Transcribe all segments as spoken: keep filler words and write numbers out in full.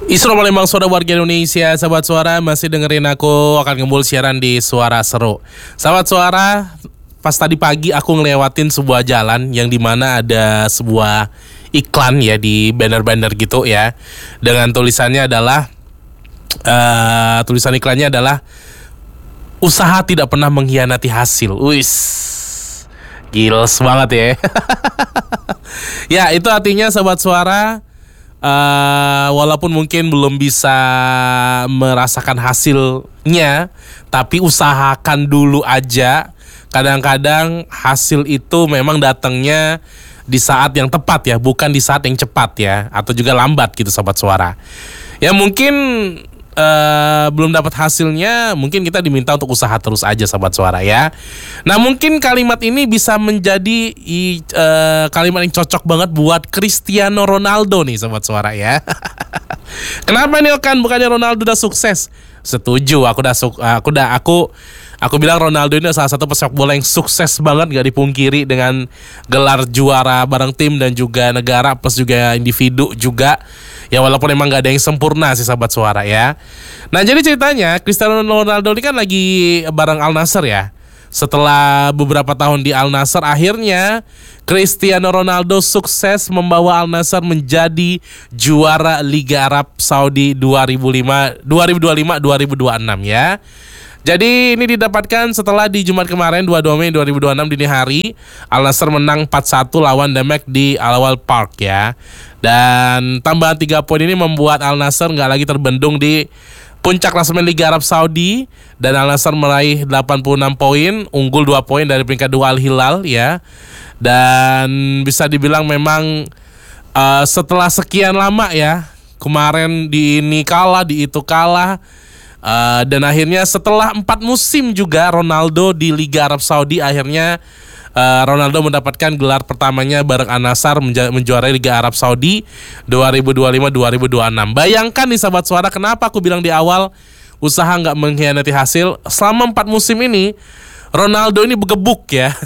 Isra Palembang, suara warga Indonesia. Sahabat Suara, masih dengerin aku akan ngembul siaran di Suara Seru. Sahabat Suara, pas tadi pagi aku ngelewatin sebuah jalan yang dimana ada sebuah iklan ya di banner-banner gitu ya, dengan tulisannya adalah uh, tulisan iklannya adalah usaha tidak pernah mengkhianati hasil. Wis, gils banget ya. Ya, itu artinya Sahabat Suara, Uh, walaupun mungkin belum bisa merasakan hasilnya, tapi usahakan dulu aja. Kadang-kadang hasil itu memang datangnya di saat yang tepat ya, bukan di saat yang cepat ya, atau juga lambat gitu Sobat Suara. Ya mungkin uh, belum dapat hasilnya, mungkin kita diminta untuk usaha terus aja Sobat Suara ya. Nah mungkin kalimat ini bisa menjadi uh, kalimat yang cocok banget buat Cristiano Ronaldo nih Sobat Suara ya. Kenapa nih kan bukannya Ronaldo udah sukses? Setuju, aku udah su- aku udah aku aku bilang Ronaldo ini salah satu pesepak bola yang sukses banget, gak dipungkiri, dengan gelar juara bareng tim dan juga negara plus juga individu juga. Ya walaupun emang gak ada yang sempurna sih Sahabat Suara ya. Nah jadi ceritanya Cristiano Ronaldo ini kan lagi bareng Al Nassr ya. Setelah beberapa tahun di Al Nassr, akhirnya Cristiano Ronaldo sukses membawa Al Nassr menjadi juara Liga Arab Saudi dua ribu lima, dua ribu dua puluh lima dua ribu dua puluh enam ya. Jadi ini didapatkan setelah di Jumat kemarin dua puluh dua Mei dua ribu dua puluh enam dini hari Al Nassr menang empat satu lawan Damek di Al Awal Park ya. Dan tambahan tiga poin ini membuat Al Nassr gak lagi terbendung di puncak klasemen Liga Arab Saudi, dan Al Nassr meraih delapan puluh enam poin, unggul dua poin dari peringkat dua Al Hilal ya. Dan bisa dibilang memang uh, setelah sekian lama ya, kemarin di ini kalah, di itu kalah, uh, dan akhirnya setelah empat musim juga Ronaldo di Liga Arab Saudi, akhirnya Uh, Ronaldo mendapatkan gelar pertamanya bareng Al Nassr menja- menjuarai Liga Arab Saudi dua ribu dua puluh lima dua ribu dua puluh enam. Bayangkan nih Sahabat Suara, kenapa aku bilang di awal usaha gak mengkhianati hasil. Selama empat musim ini Ronaldo ini bergebuk ya.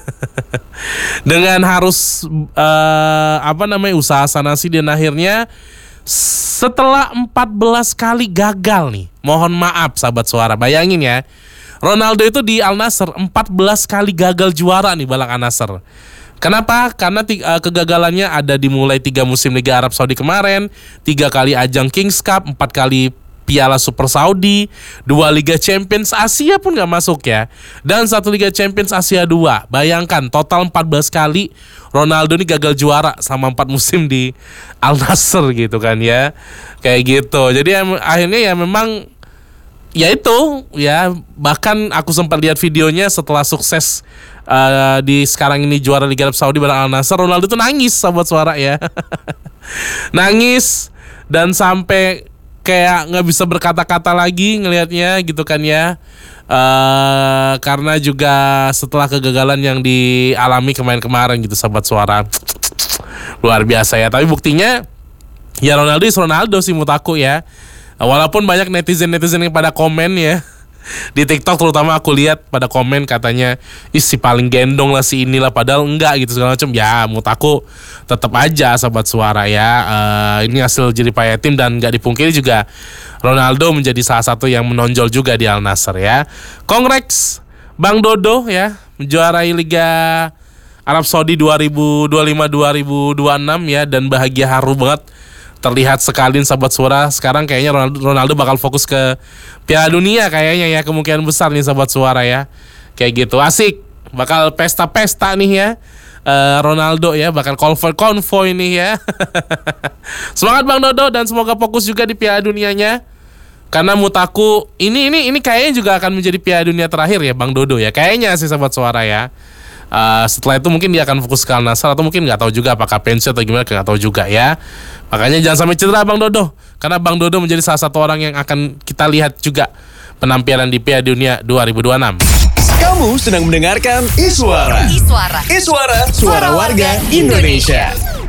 Dengan harus uh, apa namanya usaha sana sini, dan akhirnya setelah empat belas kali gagal nih, mohon maaf Sahabat Suara, bayangin ya, Ronaldo itu di Al Nassr empat belas kali gagal juara nih balang Al Nassr. Kenapa? Karena tiga, uh, kegagalannya ada dimulai tiga musim Liga Arab Saudi kemarin, tiga kali ajang Kings Cup, empat kali Piala Super Saudi, dua Liga Champions Asia pun gak masuk ya, dan satu Liga Champions Asia dua. Bayangkan total empat belas kali Ronaldo ini gagal juara sama empat musim di Al Nassr gitu kan ya. Kayak gitu. Jadi em- akhirnya ya memang ya itu ya, bahkan aku sempat lihat videonya setelah sukses uh, di sekarang ini juara Liga Arab Saudi bareng Al Nassr, Ronaldo itu nangis Sahabat Suara ya. Nangis dan sampai kayak nggak bisa berkata-kata lagi ngelihatnya gitu kan ya. Uh, karena juga setelah kegagalan yang dialami kemarin-kemarin gitu Sahabat Suara. Luar biasa ya. Tapi buktinya ya Ronaldo is Ronaldo sih menurut aku ya. Walaupun banyak netizen-netizen yang pada komen ya, di TikTok terutama aku lihat pada komen katanya, ih si paling gendong lah si inilah, padahal enggak gitu segala macam. Ya menurut aku tetap aja Sahabat Suara ya, uh, ini hasil jerih payah tim, dan nggak dipungkiri juga Ronaldo menjadi salah satu yang menonjol juga di Al Nassr ya. Congrats Bang Dodo ya, menjuarai Liga Arab Saudi dua ribu dua puluh lima dua ribu dua puluh enam ya, dan bahagia haru banget terlihat sekali Sahabat Suara. Sekarang kayaknya Ronaldo, Ronaldo bakal fokus ke Piala Dunia kayaknya ya, kemungkinan besar nih Sahabat Suara ya. Kayak gitu, asik, bakal pesta-pesta nih ya, uh, Ronaldo ya, bakal konvoy-konvoy nih ya. Semangat Bang Dodo, dan semoga fokus juga di Piala Dunianya. Karena menurut aku ini ini ini kayaknya juga akan menjadi Piala Dunia terakhir ya Bang Dodo ya, kayaknya sih Sahabat Suara ya. Uh, setelah itu mungkin dia akan fokus ke Al Nassr, atau mungkin nggak tahu juga apakah pensiun atau gimana, nggak tahu juga ya. Makanya jangan sampai cedera Bang Dodo, karena Bang Dodo menjadi salah satu orang yang akan kita lihat juga penampilan di Piala Dunia dua ribu dua puluh enam. Kamu sedang mendengarkan Iswara. Iswara. Iswara, suara warga Indonesia.